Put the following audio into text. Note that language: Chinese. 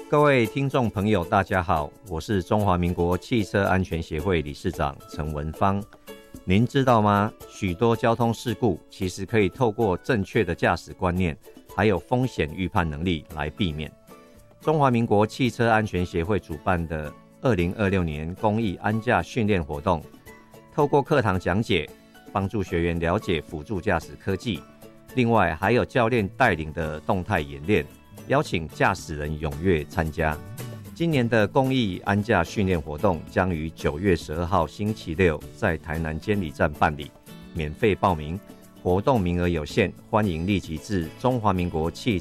各位听众朋友大家好，我是中华民国汽车安全协会理事长陈文芳。您知道吗？许多交通事故其实可以透过正确的驾驶观念还有风险预判能力来避免。中华民国汽车安全协会主办的2026年公益安驾训练活动，透过课堂讲解帮助学员了解辅助驾驶科技，另外还有教练带领的动态演练，邀请驾驶人踊跃参加。今年的公益安驾训练活动将于9月12号星期六在台南监理站办理，免费报名，活动名额有限，欢迎立即至中华民国汽